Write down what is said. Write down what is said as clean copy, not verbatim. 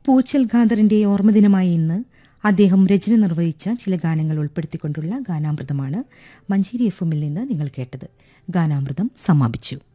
പൂച്ചൽ ഖാദറിന്റെ ഓർമ്മദിനമായ ഇന്ന് അദ്ദേഹം രചന നിർവഹിച്ച ചില ഗാനങ്ങൾ ഉൾപ്പെടുത്തിക്കൊണ്ടുള്ള ഗാനാമൃതമാണ് മഞ്ചേരി FM-ൽ നിന്ന് നിങ്ങൾ കേട്ടത്. ഗാനാമൃതം സമാപിച്ചു.